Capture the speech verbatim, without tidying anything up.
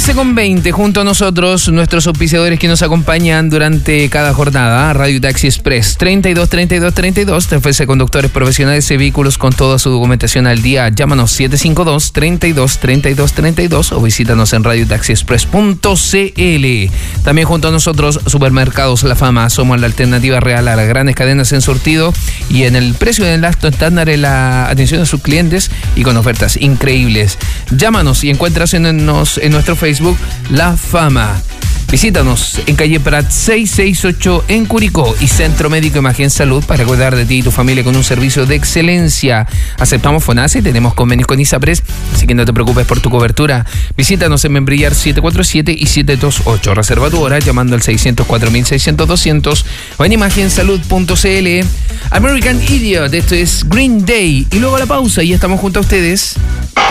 once con veinte, junto a nosotros, nuestros auspiciadores que nos acompañan durante cada jornada. Radio Taxi Express, treinta y dos, treinta y dos, treinta y dos, te ofrece conductores profesionales y vehículos con toda su documentación al día. Llámanos siete cinco dos, treinta y dos, treinta y dos, treinta y dos o visítanos en radio taxi express punto c l. También junto a nosotros, Supermercados La Fama. Somos la alternativa real a las grandes cadenas en surtido y en el precio del acto estándar en la atención a sus clientes y con ofertas increíbles. Llámanos y encuéntranos en nuestro Facebook La Fama. Visítanos en calle Prat seiscientos sesenta y ocho en Curicó y Centro Médico Imagen Salud para cuidar de ti y tu familia con un servicio de excelencia. Aceptamos FONASA y tenemos convenios con ISAPRES, así que no te preocupes por tu cobertura. Visítanos en Membrillar siete cuatro siete y siete dos ocho. Reserva tu hora llamando al seiscientos cuatro mil seiscientos doscientos o en imagen salud punto c l. American Idiot, esto es Green Day. Y luego la pausa y ya estamos junto a ustedes.